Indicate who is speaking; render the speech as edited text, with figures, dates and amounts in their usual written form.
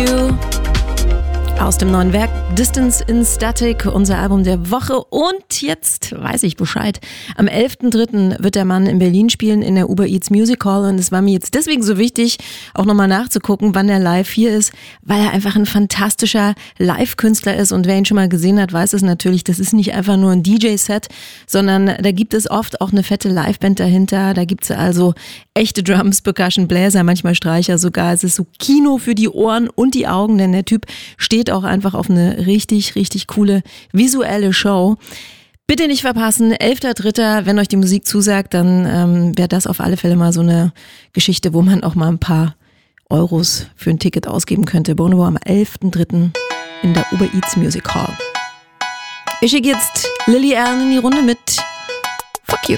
Speaker 1: You aus dem neuen Werk Distance in Static, unser Album der Woche. Und jetzt weiß ich Bescheid. Am 11.3. wird der Mann in Berlin spielen in der Uber Eats Music Hall. Und es war mir jetzt deswegen so wichtig, auch nochmal nachzugucken, wann er live hier ist, weil er einfach ein fantastischer Live-Künstler ist. Und wer ihn schon mal gesehen hat, weiß es natürlich, das ist nicht einfach nur ein DJ-Set, sondern da gibt es oft auch eine fette Liveband dahinter. Da gibt es also echte Drums, Percussion, Bläser, manchmal Streicher sogar. Es ist so Kino für die Ohren und die Augen, denn der Typ steht auch einfach auf eine richtig, richtig coole visuelle Show. Bitte nicht verpassen, 11.3., wenn euch die Musik zusagt, dann wäre das auf alle Fälle mal so eine Geschichte, wo man auch mal ein paar Euros für ein Ticket ausgeben könnte. Bonobo am 11.3. in der Uber Eats Music Hall. Ich schicke jetzt Lily Allen in die Runde mit